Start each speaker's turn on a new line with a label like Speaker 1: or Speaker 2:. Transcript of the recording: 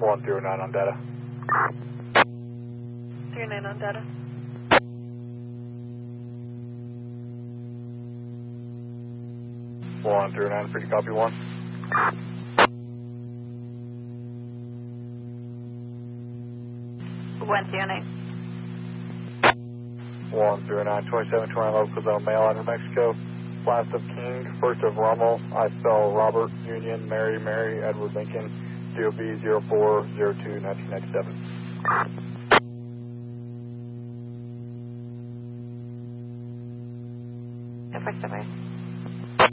Speaker 1: 109 on data.
Speaker 2: 39 on data.
Speaker 1: One 09, free to copy 1.
Speaker 2: One 09.
Speaker 1: 109, 2729 local zone, mail out of Mexico. Last of King, first of Rommel, I spell Robert, Union, Mary, Mary, Edward Lincoln, DOB 0402 1997.
Speaker 2: Effective.